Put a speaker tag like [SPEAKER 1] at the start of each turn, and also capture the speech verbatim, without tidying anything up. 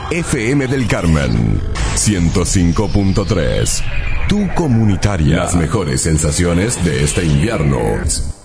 [SPEAKER 1] F M del Carmen, ciento cinco punto tres. Tu comunitaria. Las mejores sensaciones de este invierno.